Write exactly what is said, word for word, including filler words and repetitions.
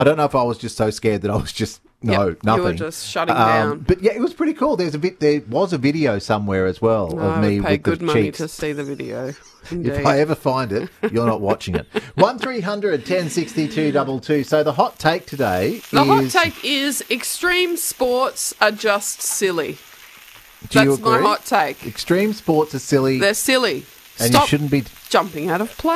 I don't know if I was just so scared that I was just, no, Yep, nothing. You were just shutting Um, down. But yeah, it was pretty cool. There's a bit. There was a video somewhere as well Oh, of I me would pay with good the money cheeks. to see the video. Indeed. If I ever find it, you're not watching it. One three hundred ten sixty-two double two. So the hot take today The hot is... take is extreme sports are just silly. Do you That's my agree? hot take. Extreme sports are silly They're silly. and Stop you shouldn't be... jumping out of plane.